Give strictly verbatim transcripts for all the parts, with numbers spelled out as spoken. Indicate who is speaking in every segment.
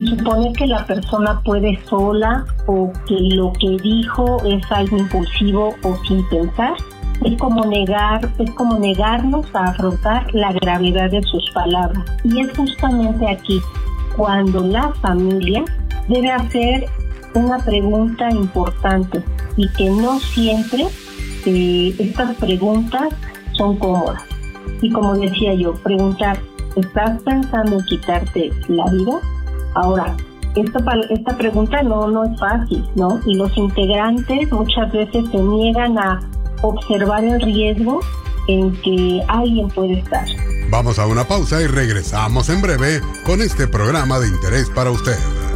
Speaker 1: suponer que la persona puede sola o que lo que dijo es algo impulsivo o sin pensar. Es como negar, es como negarnos a afrontar la gravedad de sus palabras. Y es justamente aquí cuando la familia debe hacer una pregunta importante y que no siempre eh, estas preguntas son cómodas. Y como decía yo, preguntar, ¿estás pensando en quitarte la vida? Ahora, esta, esta pregunta no, no es fácil, ¿no? Y los integrantes muchas veces se niegan a observar el riesgo en que alguien puede estar.
Speaker 2: Vamos a una pausa y regresamos en breve con este programa de interés para usted.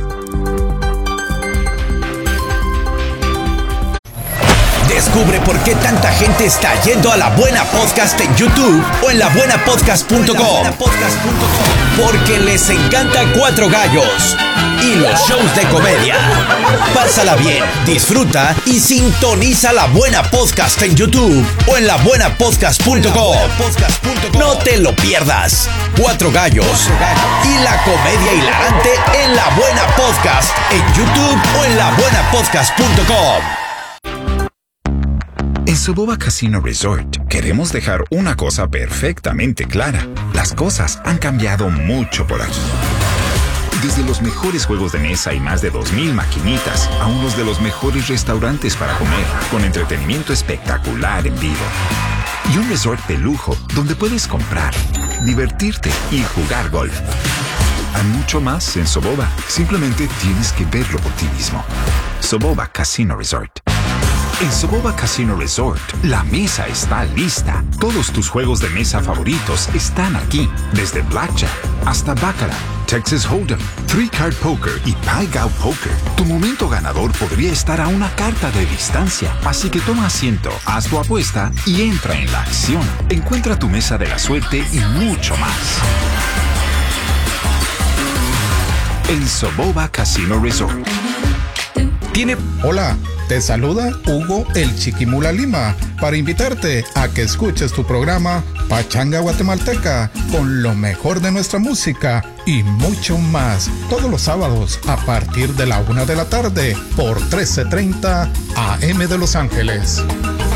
Speaker 3: Descubre por qué tanta gente está yendo a La Buena Podcast en YouTube o en la buena podcast punto com. Porque les encanta Cuatro Gallos y los shows de comedia. Pásala bien, disfruta y sintoniza La Buena Podcast en YouTube o en la buena podcast punto com. No te lo pierdas. Cuatro Gallos y la comedia hilarante en La Buena Podcast en YouTube o en la buena podcast punto com.
Speaker 4: En Soboba Casino Resort queremos dejar una cosa perfectamente clara. Las cosas han cambiado mucho por aquí. Desde los mejores juegos de mesa y más de dos mil maquinitas a unos de los mejores restaurantes para comer, con entretenimiento espectacular en vivo. Y un resort de lujo donde puedes comprar, divertirte y jugar golf. Hay mucho más en Soboba. Simplemente tienes que verlo por ti mismo. Soboba Casino Resort. En Soboba Casino Resort, la mesa está lista. Todos tus juegos de mesa favoritos están aquí. Desde Blackjack hasta Baccarat, Texas Hold'em, Three Card Poker y Pai Gow Poker. Tu momento ganador podría estar a una carta de distancia. Así que toma asiento, haz tu apuesta y entra en la acción. Encuentra tu mesa de la suerte y mucho más. En Soboba Casino Resort.
Speaker 5: Tiene... Hola, te saluda Hugo el Chiquimula Lima para invitarte a que escuches tu programa Pachanga Guatemalteca con lo mejor de nuestra música y mucho más todos los sábados a partir de la una de la tarde por trece treinta A M de Los Ángeles.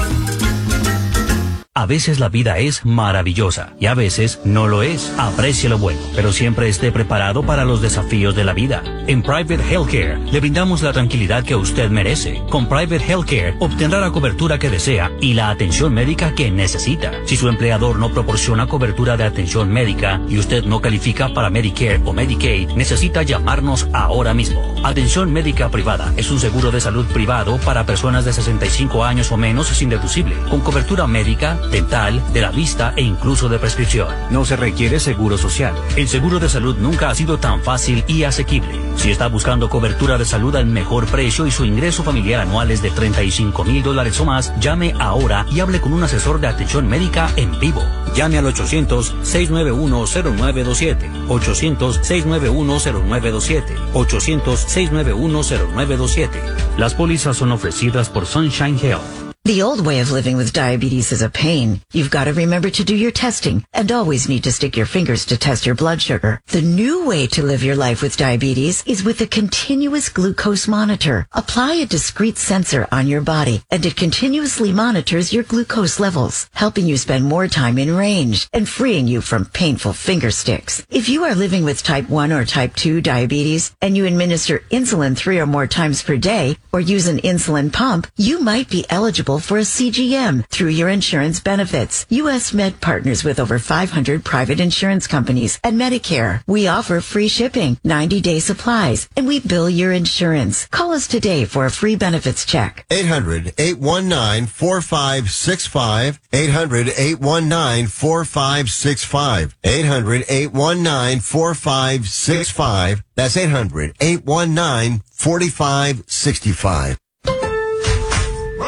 Speaker 6: A veces la vida es maravillosa y a veces no lo es. Aprecie lo bueno, pero siempre esté preparado para los desafíos de la vida. En Private Healthcare le brindamos la tranquilidad que usted merece. Con Private Healthcare obtendrá la cobertura que desea y la atención médica que necesita. Si su empleador no proporciona cobertura de atención médica y usted no califica para Medicare o Medicaid, necesita llamarnos ahora mismo. Atención médica privada es un seguro de salud privado para personas de sesenta y cinco años o menos sin deducible, con cobertura médica, dental, de la vista e incluso de prescripción. No se requiere seguro social. El seguro de salud nunca ha sido tan fácil y asequible. Si está buscando cobertura de salud al mejor precio y su ingreso familiar anual es de treinta y cinco mil dólares o más, llame ahora y hable con un asesor de atención médica en vivo. Llame al ochocientos, seis nueve uno, cero nueve dos siete, ochocientos, seis nueve uno, cero nueve dos siete, ochocientos, seis nueve uno, cero nueve dos siete. Las pólizas son ofrecidas por Sunshine Health.
Speaker 7: The old way of living with diabetes is a pain. You've got to remember to do your testing and always need to stick your fingers to test your blood sugar. The new way to live your life with diabetes is with a continuous glucose monitor. Apply a discrete sensor on your body and it continuously monitors your glucose levels, helping you spend more time in range and freeing you from painful finger sticks. If you are living with type one or type two diabetes and you administer insulin three or more times per day or use an insulin pump, you might be eligible for a C G M through your insurance benefits. U S Med partners with over five hundred private insurance companies and Medicare. We offer free shipping, ninety day supplies, and we bill your insurance. Call us today for a free benefits check.
Speaker 8: eight hundred, eight one nine, four five six five. eight hundred, eight one nine, four five six five. eight hundred, eight one nine, four five six five. That's eight hundred, eight one nine, four five six five.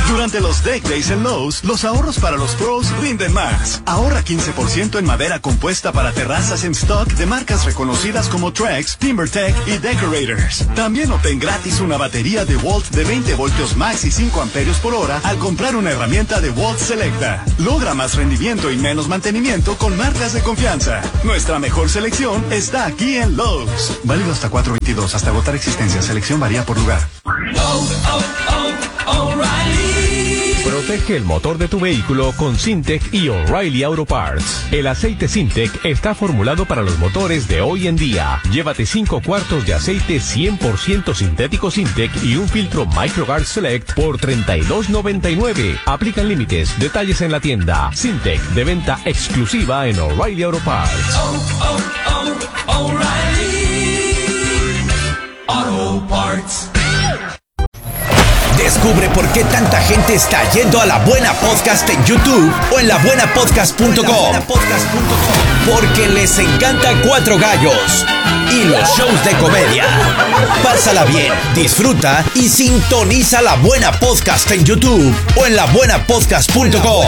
Speaker 9: Durante los Deck Days en Lowe's, los ahorros para los pros rinden más. Ahorra quince por ciento en madera compuesta para terrazas en stock de marcas reconocidas como Trex, TimberTech y Decorators. También obtén gratis una batería de Walt de veinte voltios max y cinco amperios por hora al comprar una herramienta de Walt Selecta. Logra más rendimiento y menos mantenimiento con marcas de confianza. Nuestra mejor selección está aquí en Lowe's. Válido hasta cuatro veintidós, hasta agotar existencia. Selección varía por lugar.
Speaker 10: Oh, oh, oh, O'Reilly.
Speaker 11: Protege el motor de tu vehículo con Syntec y O'Reilly Auto Parts. El aceite Syntec está formulado para los motores de hoy en día. Llévate cinco cuartos de aceite cien por ciento sintético Syntec y un filtro MicroGuard Select por treinta y dos noventa y nueve. Aplican límites. Detalles en la tienda. Syntec, de venta exclusiva en O'Reilly Auto Parts.
Speaker 10: Oh, oh, oh, O'Reilly Auto Parts.
Speaker 3: Descubre por qué tanta gente está yendo a La Buena Podcast en YouTube o en la buena podcast punto com. Porque les encanta Cuatro Gallos y los shows de comedia. Pásala bien, disfruta y sintoniza La Buena Podcast en YouTube o en la buena podcast punto com.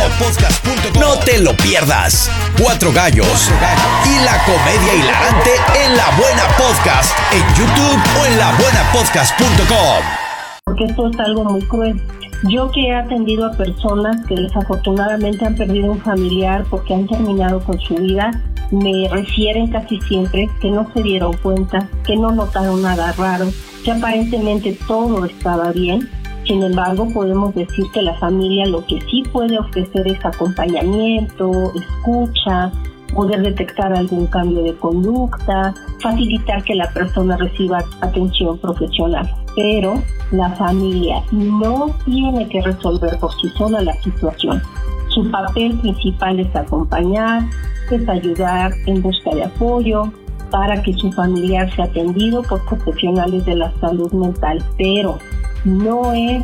Speaker 3: No te lo pierdas. Cuatro Gallos y la comedia hilarante en La Buena Podcast en YouTube o en la buena podcast punto com.
Speaker 1: Porque esto es algo muy cruel. Yo que he atendido a personas que desafortunadamente han perdido un familiar porque han terminado con su vida, me refieren casi siempre que no se dieron cuenta, que no notaron nada raro, que aparentemente todo estaba bien. Sin embargo, podemos decir que la familia lo que sí puede ofrecer es acompañamiento, escucha, poder detectar algún cambio de conducta, facilitar que la persona reciba atención profesional. Pero la familia no tiene que resolver por sí sola la situación. Su papel principal es acompañar, es ayudar en busca de apoyo para que su familiar sea atendido por profesionales de la salud mental, pero no es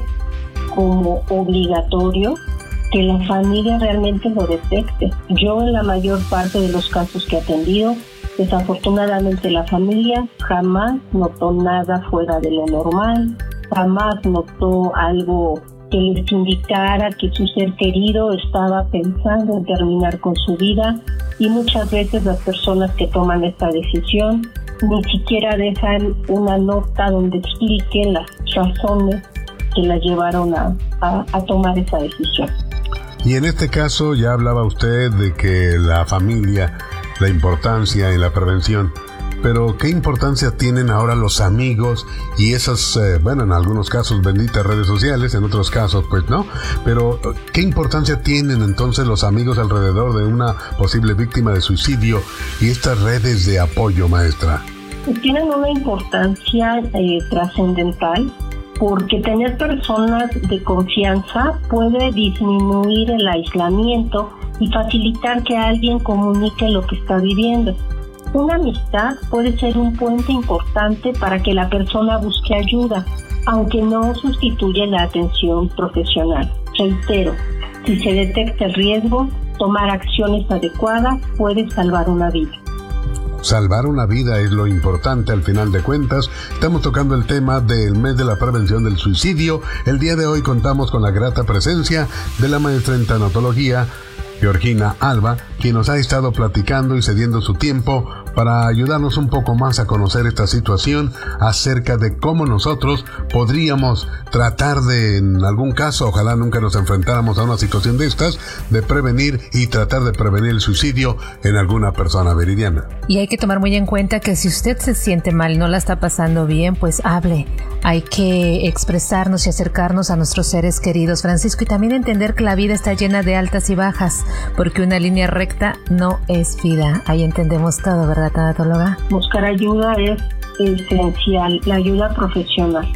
Speaker 1: como obligatorio que la familia realmente lo detecte. Yo en la mayor parte de los casos que he atendido, desafortunadamente la familia jamás notó nada fuera de lo normal, jamás notó algo que les indicara que su ser querido estaba pensando en terminar con su vida, y muchas veces las personas que toman esta decisión ni siquiera dejan una nota donde expliquen las razones que las llevaron a, a, a tomar esa decisión.
Speaker 2: Y en este caso ya hablaba usted de que la familia, la importancia en la prevención, pero ¿qué importancia tienen ahora los amigos y esas, eh, bueno, en algunos casos benditas redes sociales, en otros casos pues no, pero ¿qué importancia tienen entonces los amigos alrededor de una posible víctima de suicidio y estas redes de apoyo, maestra?
Speaker 1: Tienen una importancia eh, trascendental, porque tener personas de confianza puede disminuir el aislamiento y facilitar que alguien comunique lo que está viviendo. Una amistad puede ser un puente importante para que la persona busque ayuda, aunque no sustituye la atención profesional. Reitero, si se detecta el riesgo, tomar acciones adecuadas puede salvar una vida.
Speaker 2: Salvar una vida es lo importante al final de cuentas. Estamos tocando el tema del mes de la prevención del suicidio. El día de hoy contamos con la grata presencia de la maestra en tanatología, Georgina Alba, quien nos ha estado platicando y cediendo su tiempo para ayudarnos un poco más a conocer esta situación acerca de cómo nosotros podríamos tratar de, en algún caso, ojalá nunca nos enfrentáramos a una situación de estas, de prevenir y tratar de prevenir el suicidio en alguna persona. Veridiana.
Speaker 12: Y hay que tomar muy en cuenta que si usted se siente mal, no la está pasando bien, pues hable. Hay que expresarnos y acercarnos a nuestros seres queridos, Francisco, y también entender que la vida está llena de altas y bajas, porque una línea recta no es vida. Ahí entendemos todo, ¿verdad, tanatóloga?
Speaker 1: Buscar ayuda es esencial, la ayuda profesional.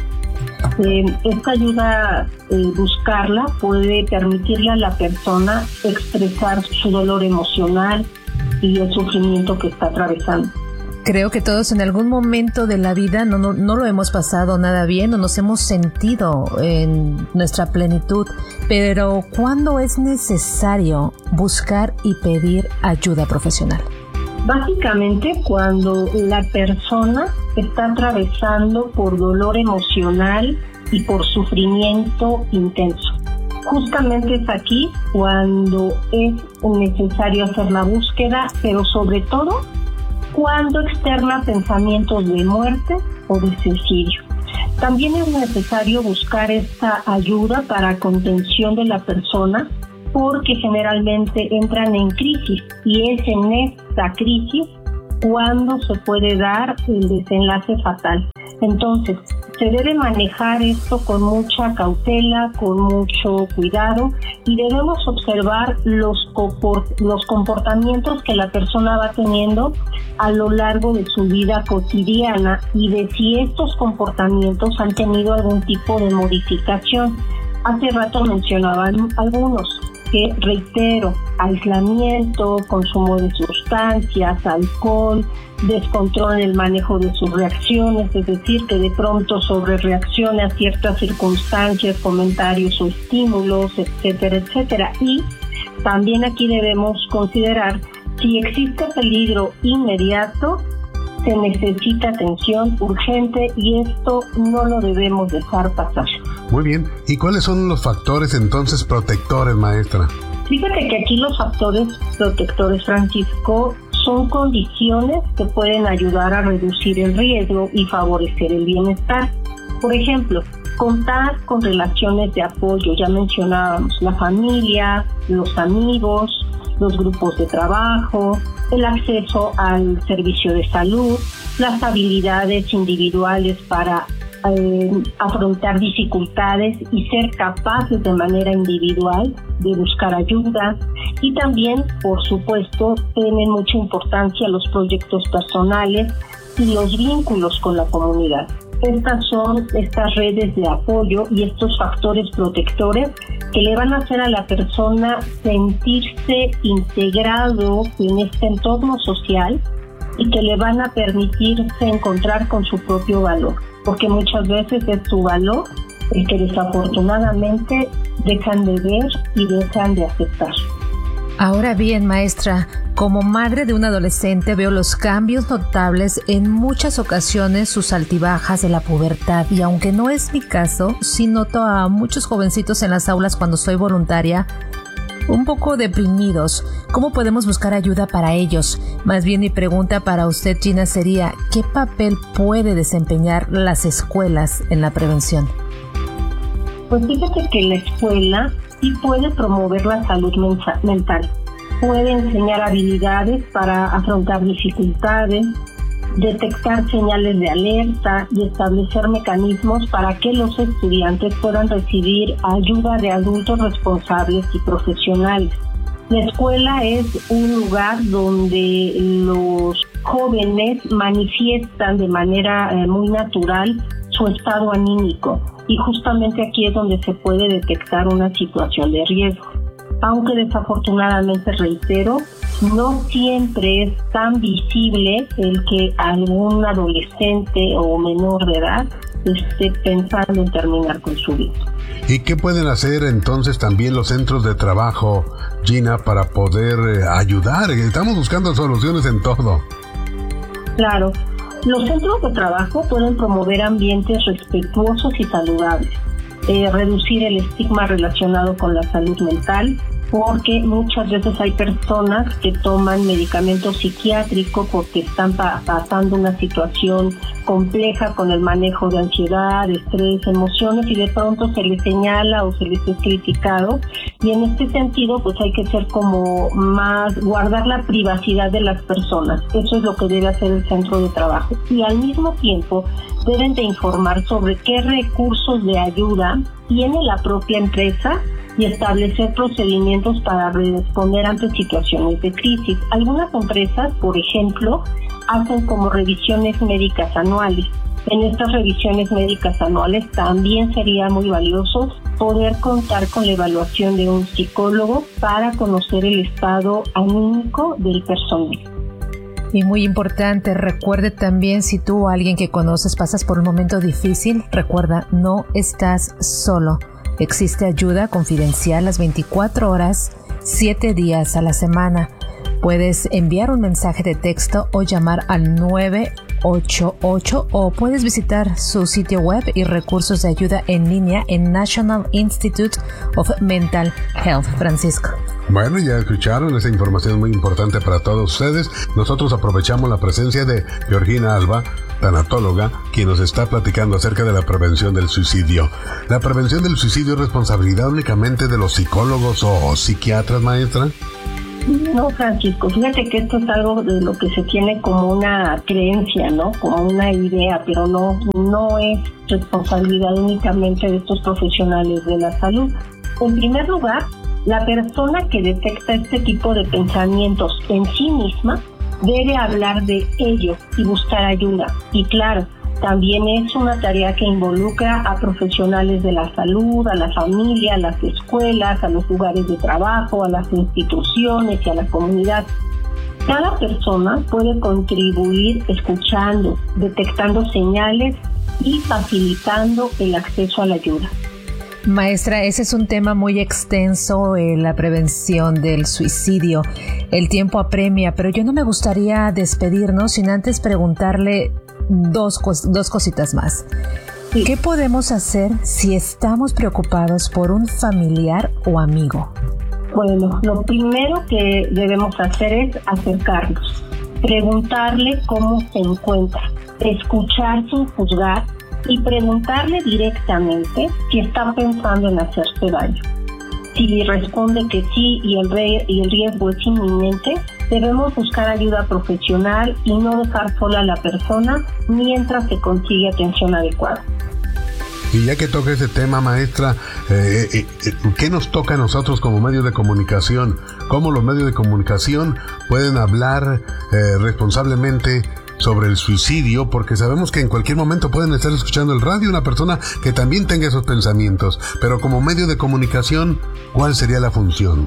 Speaker 1: Eh, esta ayuda, eh, buscarla, puede permitirle a la persona expresar su dolor emocional y el sufrimiento que está atravesando.
Speaker 12: Creo que todos en algún momento de la vida no, no, no lo hemos pasado nada bien o nos hemos sentido en nuestra plenitud, pero ¿cuándo es necesario buscar y pedir ayuda profesional?
Speaker 1: Básicamente cuando la persona está atravesando por dolor emocional y por sufrimiento intenso. Justamente es aquí cuando es necesario hacer la búsqueda, pero sobre todo cuando externa pensamientos de muerte o de suicidio. También es necesario buscar esta ayuda para contención de la persona, porque generalmente entran en crisis y es en esta crisis cuando se puede dar el desenlace fatal. Entonces, se debe manejar esto con mucha cautela, con mucho cuidado, y debemos observar los, comport- los comportamientos que la persona va teniendo a lo largo de su vida cotidiana y de si estos comportamientos han tenido algún tipo de modificación. Hace rato mencionaban algunos, que reitero, aislamiento, consumo de sustancias, alcohol, descontrol en el manejo de sus reacciones, es decir, que de pronto sobrereaccione a ciertas circunstancias, comentarios o estímulos, etcétera, etcétera. Y también aquí debemos considerar si existe peligro inmediato, se necesita atención urgente y esto no lo debemos dejar pasar.
Speaker 2: Muy bien. ¿Y cuáles son los factores entonces protectores, maestra?
Speaker 1: Fíjate que aquí los factores protectores, Francisco, son condiciones que pueden ayudar a reducir el riesgo y favorecer el bienestar. Por ejemplo, contar con relaciones de apoyo, ya mencionábamos, la familia, los amigos, los grupos de trabajo, el acceso al servicio de salud, las habilidades individuales para eh, afrontar dificultades y ser capaces de manera individual de buscar ayuda. Y también, por supuesto, tienen mucha importancia los proyectos personales y los vínculos con la comunidad. Estas son estas redes de apoyo y estos factores protectores que le van a hacer a la persona sentirse integrado en este entorno social y que le van a permitirse encontrar con su propio valor, porque muchas veces es su valor el que desafortunadamente dejan de ver y dejan de aceptar.
Speaker 12: Ahora bien, maestra, como madre de un adolescente veo los cambios notables en muchas ocasiones, sus altibajas de la pubertad, y aunque no es mi caso, sí noto a muchos jovencitos en las aulas cuando soy voluntaria un poco deprimidos. ¿Cómo podemos buscar ayuda para ellos? Más bien mi pregunta para usted, Gina, sería ¿qué papel puede desempeñar las escuelas en la prevención?
Speaker 1: Pues fíjate que la escuela sí puede promover la salud mental, puede enseñar habilidades para afrontar dificultades, detectar señales de alerta y establecer mecanismos para que los estudiantes puedan recibir ayuda de adultos responsables y profesionales. La escuela es un lugar donde los jóvenes manifiestan de manera eh, muy natural su estado anímico, y justamente aquí es donde se puede detectar una situación de riesgo. Aunque desafortunadamente, reitero, no siempre es tan visible el que algún adolescente o menor de edad esté pensando en terminar con su vida.
Speaker 2: ¿Y qué pueden hacer entonces también los centros de trabajo, Gina, para poder eh, ayudar? Estamos buscando soluciones en todo.
Speaker 1: Claro. Los centros de trabajo pueden promover ambientes respetuosos y saludables, eh, reducir el estigma relacionado con la salud mental, porque muchas veces hay personas que toman medicamento psiquiátrico porque están pa- pasando una situación compleja con el manejo de ansiedad, estrés, emociones, y de pronto se les señala o se les es criticado, y en este sentido pues hay que ser como más, guardar la privacidad de las personas. Eso es lo que debe hacer el centro de trabajo, y al mismo tiempo deben de informar sobre qué recursos de ayuda tiene la propia empresa y establecer procedimientos para responder ante situaciones de crisis. Algunas empresas, por ejemplo, hacen como revisiones médicas anuales. En estas revisiones médicas anuales también sería muy valioso poder contar con la evaluación de un psicólogo para conocer el estado anímico del personal.
Speaker 12: Y muy importante, recuerde también, si tú o alguien que conoces pasas por un momento difícil, recuerda, no estás solo. Existe ayuda confidencial las veinticuatro horas, siete días a la semana. Puedes enviar un mensaje de texto o llamar al nueve ocho ocho o puedes visitar su sitio web y recursos de ayuda en línea en National Institute of Mental Health. Francisco.
Speaker 2: Bueno, ya escucharon, esa información es muy importante para todos ustedes. Nosotros aprovechamos la presencia de Georgina Alba, tanatóloga, quien nos está platicando acerca de la prevención del suicidio. ¿La prevención del suicidio es responsabilidad únicamente de los psicólogos o psiquiatras, maestra?
Speaker 1: No, Francisco, fíjate que esto es algo de lo que se tiene como una creencia, ¿no? Como una idea, pero no, no es responsabilidad únicamente de estos profesionales de la salud. En primer lugar, la persona que detecta este tipo de pensamientos en sí misma debe hablar de ello y buscar ayuda. Y claro, también es una tarea que involucra a profesionales de la salud, a la familia, a las escuelas, a los lugares de trabajo, a las instituciones y a la comunidad. Cada persona puede contribuir escuchando, detectando señales y facilitando el acceso a la ayuda.
Speaker 12: Maestra, ese es un tema muy extenso, eh, la prevención del suicidio. El tiempo apremia, pero yo no me gustaría despedirnos sin antes preguntarle dos, cos- dos cositas más. Sí. ¿Qué podemos hacer si estamos preocupados por un familiar o amigo?
Speaker 1: Bueno, lo primero que debemos hacer es acercarnos, preguntarle cómo se encuentra, escuchar sin juzgar y preguntarle directamente si está pensando en hacerse daño. Si responde que sí y el, re- y el riesgo es inminente, debemos buscar ayuda profesional y no dejar sola a la persona mientras se consigue atención adecuada.
Speaker 2: Y ya que toca ese tema, maestra, eh, eh, eh, ¿qué nos toca a nosotros como medios de comunicación? ¿Cómo los medios de comunicación pueden hablar eh, responsablemente sobre el suicidio? Porque sabemos que en cualquier momento pueden estar escuchando el radio una persona que también tenga esos pensamientos, pero como medio de comunicación, ¿cuál sería la función?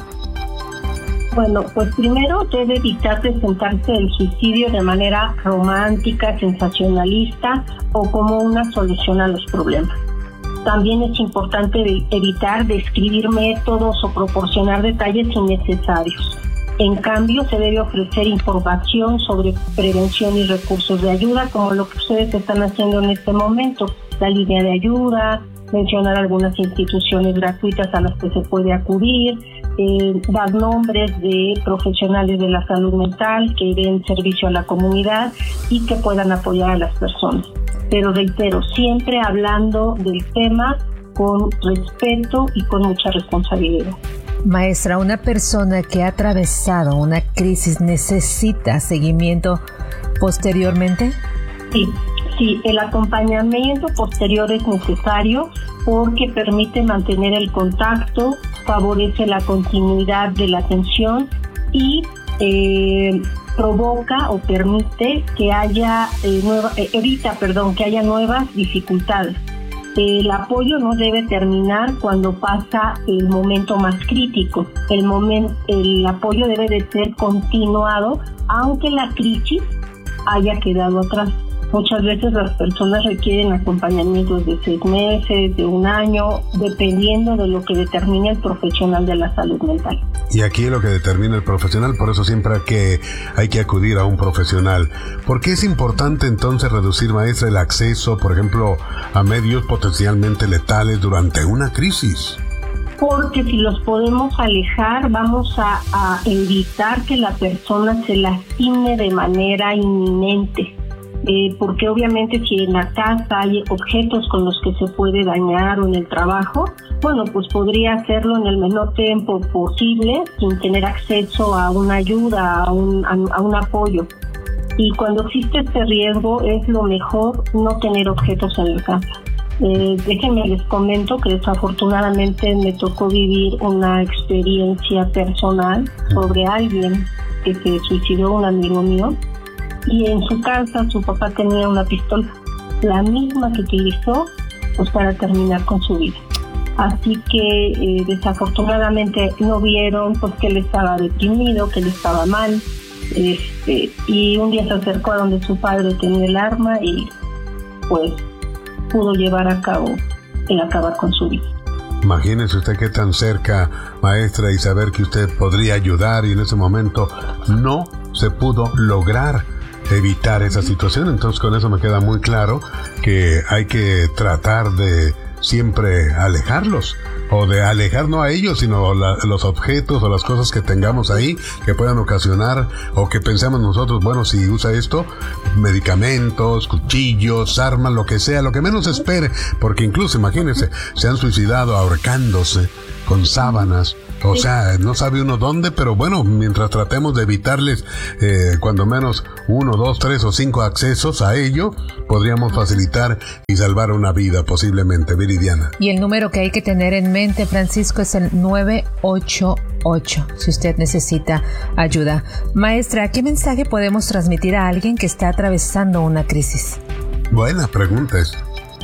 Speaker 1: Bueno, pues primero debe evitar presentarse el suicidio de manera romántica, sensacionalista o como una solución a los problemas. También es importante evitar describir métodos o proporcionar detalles innecesarios. En cambio, se debe ofrecer información sobre prevención y recursos de ayuda, como lo que ustedes están haciendo en este momento, la línea de ayuda, mencionar algunas instituciones gratuitas a las que se puede acudir, eh, dar nombres de profesionales de la salud mental que den servicio a la comunidad y que puedan apoyar a las personas. Pero reitero, siempre hablando del tema con respeto y con mucha responsabilidad.
Speaker 12: Maestra, ¿una persona que ha atravesado una crisis necesita seguimiento posteriormente?
Speaker 1: Sí, sí, el acompañamiento posterior es necesario porque permite mantener el contacto, favorece la continuidad de la atención y eh, provoca o permite que haya eh, nueva, eh, evita, perdón, que haya nuevas dificultades. El apoyo no debe terminar cuando pasa el momento más crítico. El momento, el apoyo debe de ser continuado, aunque la crisis haya quedado atrás. Muchas veces las personas requieren acompañamientos de seis meses, de un año, dependiendo de lo que determine el profesional de la salud mental.
Speaker 2: Y aquí lo que determina el profesional, por eso siempre hay que, hay que acudir a un profesional. ¿Por qué es importante entonces reducir, maestra, el acceso, por ejemplo, a medios potencialmente letales durante una crisis?
Speaker 1: Porque si los podemos alejar, vamos a, a evitar que la persona se lastime de manera inminente. Eh, porque obviamente si en la casa hay objetos con los que se puede dañar o en el trabajo, bueno, pues podría hacerlo en el menor tiempo posible sin tener acceso a una ayuda, a un, a, a un apoyo. Y cuando existe este riesgo es lo mejor no tener objetos en la casa. Eh, déjenme les comento que desafortunadamente me tocó vivir una experiencia personal sobre alguien que se suicidó, un amigo mío. Y en su casa su papá tenía una pistola, la misma que utilizó pues para terminar con su vida. Así que eh, desafortunadamente no vieron pues que él estaba deprimido, que él estaba mal. Este, y un día se acercó a donde su padre tenía el arma y pues pudo llevar a cabo el acabar con su vida.
Speaker 2: Imagínese usted qué tan cerca, maestra, y saber que usted podría ayudar y en ese momento no se pudo lograr. evitar esa situación. Entonces con eso me queda muy claro que hay que tratar de siempre alejarlos, o de alejar no a ellos, sino la, los objetos o las cosas que tengamos ahí que puedan ocasionar, o que pensemos nosotros, bueno, si usa esto, medicamentos, cuchillos, armas, lo que sea, lo que menos espere, porque incluso, imagínense, se han suicidado ahorcándose con sábanas. O sea, no sabe uno dónde, pero bueno, mientras tratemos de evitarles eh, cuando menos uno, dos, tres o cinco accesos a ello, podríamos facilitar y salvar una vida posiblemente. Viridiana.
Speaker 12: Y el número que hay que tener en mente, Francisco, es el nueve ocho ocho, si usted necesita ayuda. Maestra, ¿qué mensaje podemos transmitir a alguien que está atravesando una crisis?
Speaker 2: Buena pregunta es.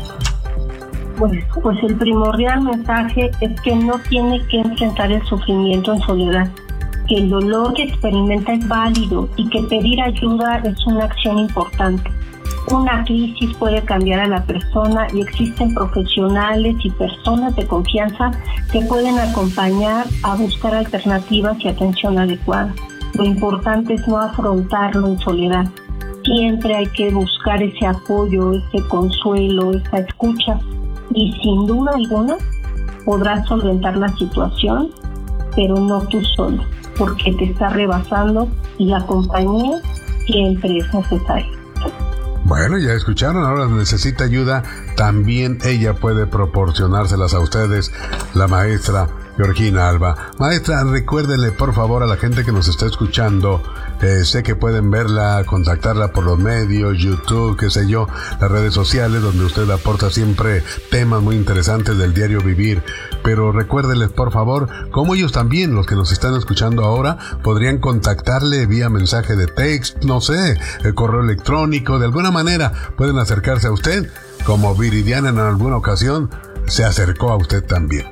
Speaker 1: Pues, pues el primordial mensaje es que no tiene que enfrentar el sufrimiento en soledad, que el dolor que experimenta es válido y que pedir ayuda es una acción importante. Una crisis puede cambiar a la persona y existen profesionales y personas de confianza que pueden acompañar a buscar alternativas y atención adecuada. Lo importante es no afrontarlo en soledad. Siempre hay que buscar ese apoyo, ese consuelo, esa escucha. Y sin duda alguna podrás solventar la situación, pero no tú solo, porque te está rebasando y la compañía siempre es necesaria.
Speaker 2: Bueno, ya escucharon, ahora necesita ayuda, también ella puede proporcionárselas a ustedes, la maestra Georgina Alba. Maestra, recuérdenle por favor a la gente que nos está escuchando, eh, sé que pueden verla, contactarla por los medios, YouTube, qué sé yo, las redes sociales, donde usted aporta siempre temas muy interesantes del diario vivir, pero recuérdenles por favor cómo ellos también, los que nos están escuchando ahora, podrían contactarle vía mensaje de texto, no sé, el correo electrónico, de alguna manera pueden acercarse a usted, como Viridiana en alguna ocasión se acercó a usted también.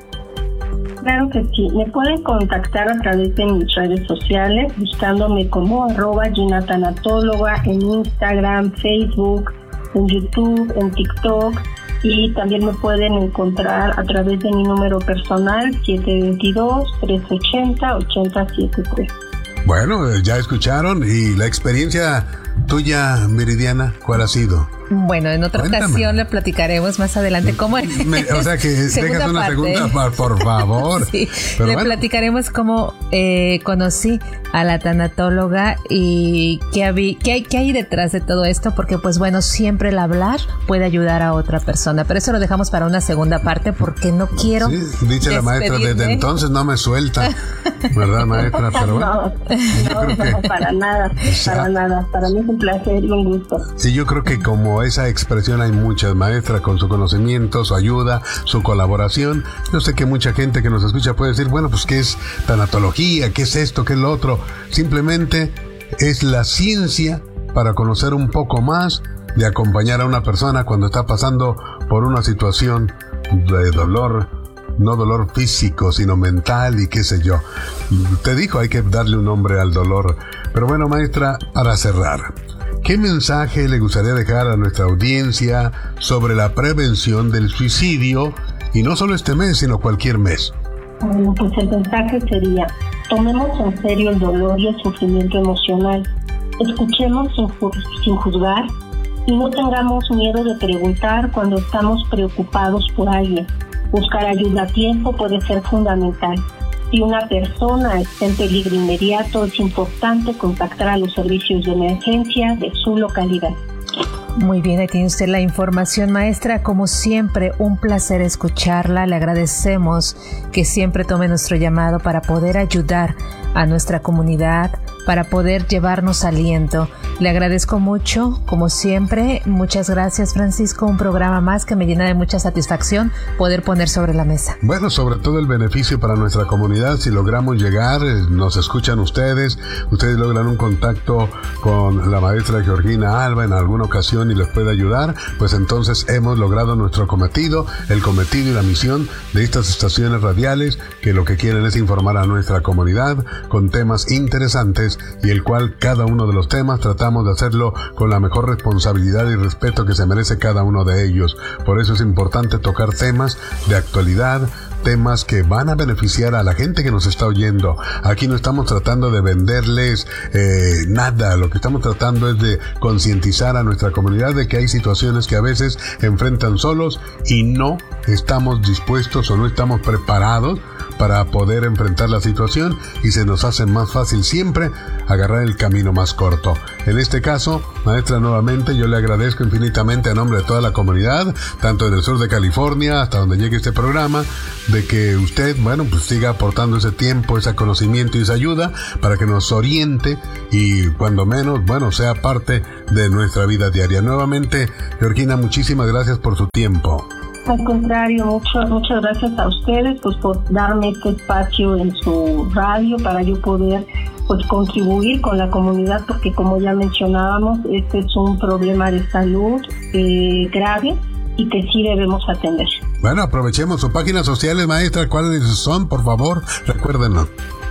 Speaker 1: Claro que sí, me pueden contactar a través de mis redes sociales, buscándome como arroba Gina Tanatóloga en Instagram, Facebook, en YouTube, en TikTok, y también me pueden encontrar a través de mi número personal siete dos dos, tres ocho cero, ocho cero siete tres.
Speaker 2: Bueno, ya escucharon, y la experiencia tuya, Viridiana, ¿cuál ha sido?
Speaker 12: Bueno, en otra Cuéntame. ocasión le platicaremos más adelante cómo es.
Speaker 2: Me, o sea que dejas una parte. segunda parte, por favor.
Speaker 12: Sí, Pero le bueno. platicaremos cómo eh, conocí a la tanatóloga y qué, habí, qué, hay, qué hay detrás de todo esto, porque pues bueno, siempre el hablar puede ayudar a otra persona, pero eso lo dejamos para una segunda parte porque no quiero Sí,
Speaker 2: dice la maestra, desde entonces no me suelta, ¿verdad, maestra? Pero bueno,
Speaker 1: no, no, no, para nada, para nada, para mí es un placer y un gusto.
Speaker 2: Sí, yo creo que como esa expresión hay muchas, maestras, con su conocimiento, su ayuda, su colaboración. Yo sé que mucha gente que nos escucha puede decir, bueno, pues ¿qué es tanatología? ¿Qué es esto? ¿Qué es lo otro? Simplemente es la ciencia para conocer un poco más, de acompañar a una persona cuando está pasando por una situación de dolor, no dolor físico, sino mental y qué sé yo. Te dijo, hay que darle un nombre al dolor. Pero bueno, maestra, para cerrar, ¿qué mensaje le gustaría dejar a nuestra audiencia sobre la prevención del suicidio? Y no solo este mes, sino cualquier mes.
Speaker 1: Bueno, pues el mensaje sería, tomemos en serio el dolor y el sufrimiento emocional. Escuchemos sin, sin juzgar y no tengamos miedo de preguntar cuando estamos preocupados por alguien. Buscar ayuda a tiempo puede ser fundamental. Si una persona está en peligro inmediato, es importante contactar a los servicios de emergencia de su localidad.
Speaker 12: Muy bien, ahí tiene usted la información, maestra. Como siempre, un placer escucharla. Le agradecemos que siempre tome nuestro llamado para poder ayudar a nuestra comunidad, para poder llevarnos aliento. Le agradezco mucho, como siempre. Muchas gracias, Francisco. Un programa más que me llena de mucha satisfacción poder poner sobre la mesa.
Speaker 2: Bueno, sobre todo el beneficio para nuestra comunidad. Si logramos llegar, nos escuchan ustedes, ustedes logran un contacto con la maestra Georgina Alba en alguna ocasión y les puede ayudar, pues entonces hemos logrado nuestro cometido, el cometido y la misión de estas estaciones radiales, que lo que quieren es informar a nuestra comunidad con temas interesantes ustedes y el cual cada uno de los temas tratamos de hacerlo con la mejor responsabilidad y respeto que se merece cada uno de ellos. Por eso es importante tocar temas de actualidad, temas que van a beneficiar a la gente que nos está oyendo. Aquí no estamos tratando de venderles eh, nada, lo que estamos tratando es de concientizar a nuestra comunidad de que hay situaciones que a veces enfrentan solos y no estamos dispuestos o no estamos preparados para poder enfrentar la situación y se nos hace más fácil siempre agarrar el camino más corto. En este caso, maestra, nuevamente yo le agradezco infinitamente a nombre de toda la comunidad, tanto en el sur de California hasta donde llegue este programa, de que usted, bueno, pues siga aportando ese tiempo, ese conocimiento y esa ayuda para que nos oriente y cuando menos, bueno, sea parte de nuestra vida diaria. Nuevamente, Georgina, muchísimas gracias por su tiempo.
Speaker 1: Al contrario, muchas muchas gracias a ustedes pues por darme este espacio en su radio para yo poder pues contribuir con la comunidad, porque como ya mencionábamos, este es un problema de salud eh, grave y que sí debemos atender.
Speaker 2: Bueno, aprovechemos sus páginas sociales, maestra. ¿Cuáles son, por favor? Recuérdenos.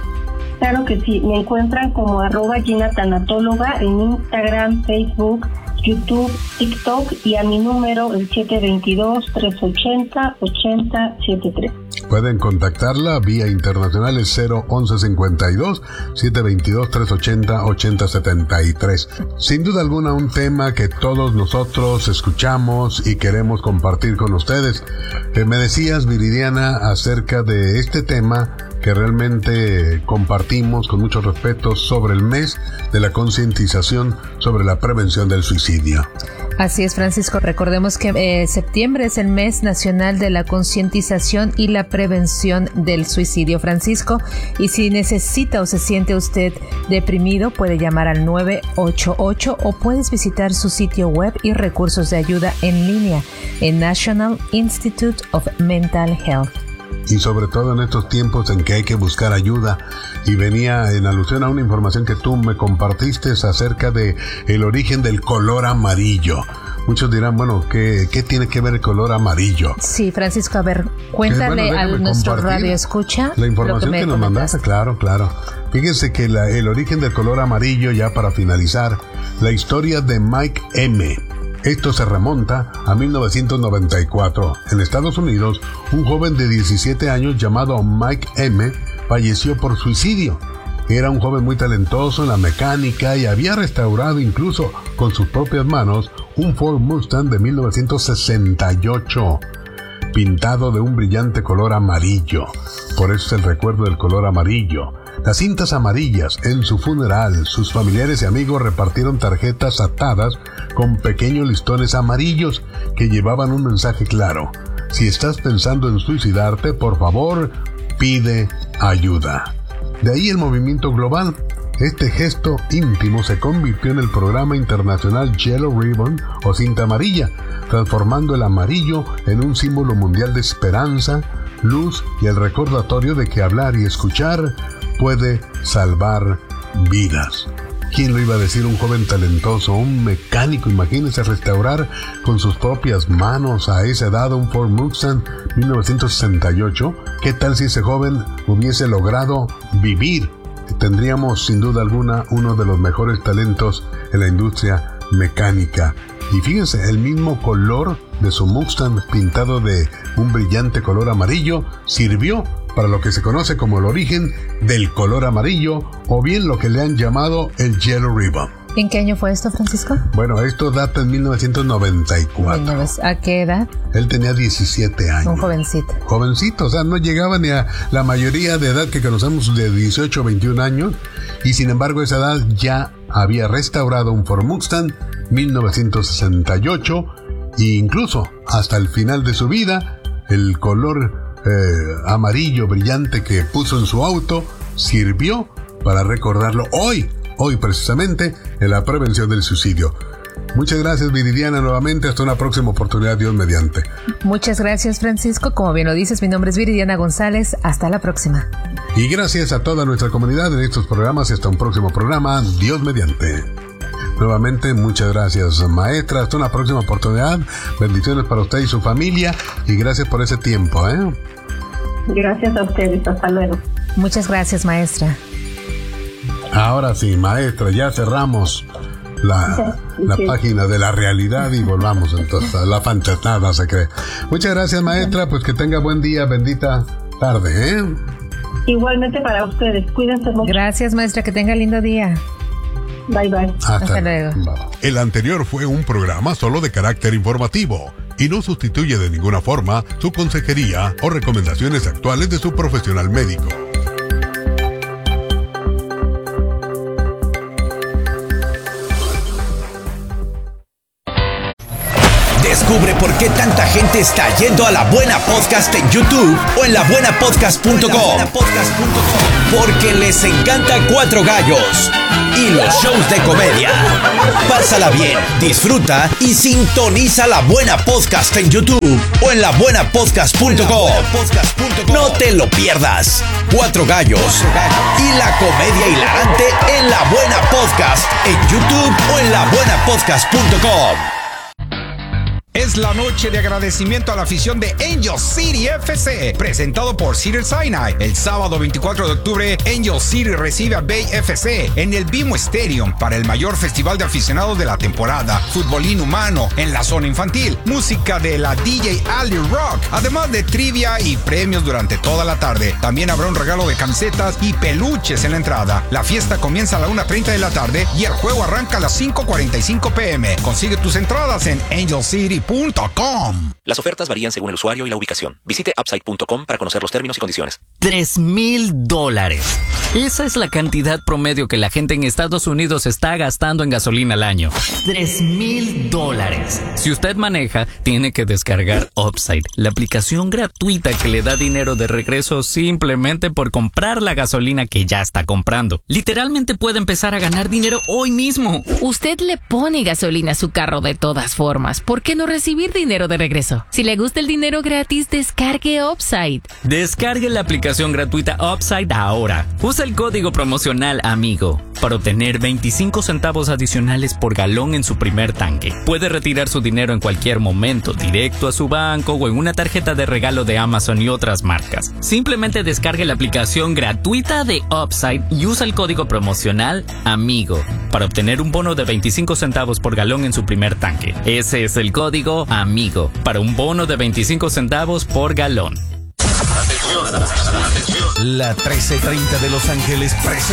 Speaker 1: Claro que sí, me encuentran como arroba Gina Tanatóloga en Instagram, Facebook, YouTube, TikTok y a mi número el siete dos dos, tres ocho cero, ocho cero siete tres.
Speaker 2: Pueden contactarla vía internacional es cero once cincuenta y dos, siete veintidós, trescientos ochenta, ochenta setenta y tres. Sin duda alguna un tema que todos nosotros escuchamos y queremos compartir con ustedes. Eh, me decías, Viridiana, acerca de este tema que realmente compartimos con mucho respeto sobre el mes de la concientización sobre la prevención del suicidio.
Speaker 12: Así es, Francisco. Recordemos que eh, septiembre es el mes nacional de la concientización y la prevención del suicidio, Francisco. Y si necesita o se siente usted deprimido, puede llamar al nueve ocho ocho o puedes visitar su sitio web y recursos de ayuda en línea en National Institute of Mental Health.
Speaker 2: Y sobre todo en estos tiempos en que hay que buscar ayuda. Y venía en alusión a una información que tú me compartiste acerca de el origen del color amarillo. Muchos dirán, bueno, ¿qué, qué tiene que ver el color amarillo?
Speaker 12: Sí, Francisco, a ver, cuéntale bueno, a nuestro radio escucha
Speaker 2: la información que, que nos mandaste. Claro, claro. Fíjense que la, el origen del color amarillo, ya para finalizar, la historia de Mike M. Esto se remonta a mil novecientos noventa y cuatro. En Estados Unidos, un joven de diecisiete años llamado Mike M. falleció por suicidio. Era un joven muy talentoso en la mecánica y había restaurado incluso con sus propias manos un Ford Mustang de mil novecientos sesenta y ocho, pintado de un brillante color amarillo. Por eso es el recuerdo del color amarillo. Las cintas amarillas en su funeral, sus familiares y amigos repartieron tarjetas atadas con pequeños listones amarillos que llevaban un mensaje claro. Si estás pensando en suicidarte, por favor, pide ayuda. De ahí el movimiento global. Este gesto íntimo se convirtió en el programa internacional Yellow Ribbon o cinta amarilla, transformando el amarillo en un símbolo mundial de esperanza, luz y el recordatorio de que hablar y escuchar puede salvar vidas. ¿Quién lo iba a decir? Un joven talentoso, un mecánico, imagínese restaurar con sus propias manos a esa edad un Ford Mustang mil novecientos sesenta y ocho. ¿Qué tal si ese joven hubiese logrado vivir? Tendríamos sin duda alguna uno de los mejores talentos en la industria mecánica. Y fíjense, el mismo color de su Mustang pintado de un brillante color amarillo sirvió para lo que se conoce como el origen del color amarillo o bien lo que le han llamado el Yellow Ribbon.
Speaker 12: ¿En qué año fue esto, Francisco?
Speaker 2: Bueno, esto data en mil novecientos noventa y cuatro.
Speaker 12: ¿A qué edad?
Speaker 2: Él tenía diecisiete años.
Speaker 12: Un jovencito.
Speaker 2: Jovencito, o sea, no llegaba ni a la mayoría de edad que conocemos de dieciocho o veintiún años. Y sin embargo, esa edad ya había restaurado un Ford Mustang mil novecientos sesenta y ocho. E incluso hasta el final de su vida, el color eh, amarillo brillante que puso en su auto sirvió para recordarlo hoy. Hoy precisamente en la prevención del suicidio. Muchas gracias, Viridiana, nuevamente. Hasta una próxima oportunidad, Dios mediante.
Speaker 12: Muchas gracias, Francisco. Como bien lo dices, mi nombre es Viridiana González. Hasta la próxima.
Speaker 2: Y gracias a toda nuestra comunidad en estos programas y hasta un próximo programa, Dios mediante. Nuevamente, muchas gracias, maestra. Hasta una próxima oportunidad. Bendiciones para usted y su familia. Y gracias por ese tiempo, ¿eh?
Speaker 1: Gracias a ustedes. Hasta luego.
Speaker 12: Muchas gracias, maestra.
Speaker 2: Ahora sí, maestra, ya cerramos la, la sí. página de la realidad y volvamos entonces a la fantasía, se cree. Muchas gracias, maestra, pues que tenga buen día, bendita tarde, ¿eh?
Speaker 1: Igualmente para ustedes, cuídense mucho.
Speaker 12: Gracias, maestra, que tenga lindo día.
Speaker 1: Bye, bye.
Speaker 12: Hasta, Hasta luego.
Speaker 2: Bye. El anterior fue un programa solo de carácter informativo y no sustituye de ninguna forma su consejería o recomendaciones actuales de su profesional médico.
Speaker 3: Descubre por qué tanta gente está yendo a La Buena Podcast en YouTube o en la buena podcast punto com. Porque les encanta Cuatro Gallos y los shows de comedia. Pásala bien, disfruta y sintoniza La Buena Podcast en YouTube o en la buena podcast punto com. No te lo pierdas. Cuatro Gallos y la comedia hilarante en La Buena Podcast en YouTube o en la buena podcast punto com.
Speaker 13: Es la noche de agradecimiento a la afición de Angel City F C, presentado por Cedar Sinai. El sábado veinticuatro de octubre, Angel City recibe a Bay F C en el BMO Stadium para el mayor festival de aficionados de la temporada. Fútbol inhumano en la zona infantil, música de la D J Ali Rock, además de trivia y premios durante toda la tarde. También habrá un regalo de camisetas y peluches en la entrada. La fiesta comienza a la una treinta de la tarde y el juego arranca a las cinco cuarenta y cinco pm. Consigue tus entradas en angel city punto com.
Speaker 14: Las ofertas varían según el usuario y la ubicación. Visite upside punto com para conocer los términos y condiciones.
Speaker 15: Tres mil dólares. Esa es la cantidad promedio que la gente en Estados Unidos está gastando en gasolina al año. Tres mil dólares. Si usted maneja, tiene que descargar Upside, la aplicación gratuita que le da dinero de regreso simplemente por comprar la gasolina que ya está comprando. Literalmente puede empezar a ganar dinero hoy mismo.
Speaker 16: Usted le pone gasolina a su carro de todas formas. ¿Por qué no recibir dinero de regreso? Si le gusta el dinero gratis, descargue Upside.
Speaker 15: Descargue la aplicación gratuita Upside ahora. Usa el código promocional AMIGO para obtener veinticinco centavos adicionales por galón en su primer tanque. Puede retirar su dinero en cualquier momento, directo a su banco o en una tarjeta de regalo de Amazon y otras marcas. Simplemente descargue la aplicación gratuita de Upside y usa el código promocional AMIGO para obtener un bono de veinticinco centavos por galón en su primer tanque. Ese es el código AMIGO para un bono de veinticinco centavos por galón.
Speaker 3: La trece treinta de Los Ángeles presenta